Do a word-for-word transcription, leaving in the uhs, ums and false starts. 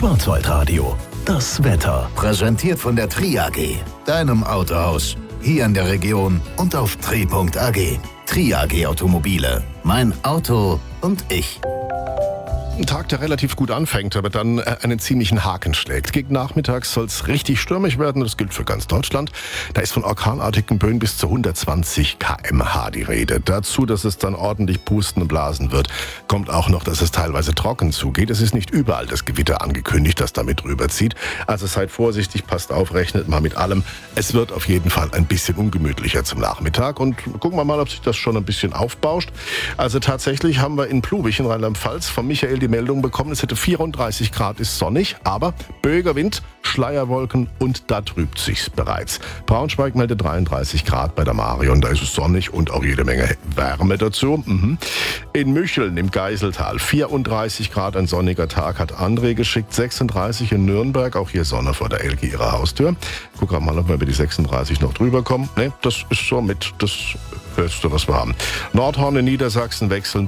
Schwarzwaldradio. Das Wetter. Präsentiert von der Tri A G, deinem Autohaus. Hier in der Region und auf tri punkt a g. Tri A G Automobile. Mein Auto und ich. Ein Tag, der relativ gut anfängt, aber dann einen ziemlichen Haken schlägt. Gegen Nachmittags soll es richtig stürmisch werden, das gilt für ganz Deutschland. Da ist von orkanartigen Böen bis zu hundertzwanzig Kilometer pro Stunde die Rede. Dazu, dass es dann ordentlich pusten und blasen wird, kommt auch noch, dass es teilweise trocken zugeht. Es ist nicht überall das Gewitter angekündigt, das damit rüberzieht. Also seid vorsichtig, passt auf, rechnet mal mit allem. Es wird auf jeden Fall ein bisschen ungemütlicher zum Nachmittag und gucken wir mal, ob sich das schon ein bisschen aufbauscht. Also tatsächlich haben wir in Pluwig in Rheinland-Pfalz von Michael die Meldung bekommen, es hätte vierunddreißig Grad, ist sonnig, aber böiger Wind, Schleierwolken und da trübt sich's bereits. Braunschweig meldet dreiunddreißig Grad bei der Marion, da ist es sonnig und auch jede Menge Wärme dazu. Mhm. In Mücheln im Geiseltal vierunddreißig Grad, ein sonniger Tag, hat André geschickt, sechsunddreißig in Nürnberg, auch hier Sonne vor der Elke ihrer Haustür. Guck mal, ob wir über die sechsunddreißig noch drüber kommen. Ne, das ist so mit das Höchste, was wir haben. Nordhorn in Niedersachsen wechseln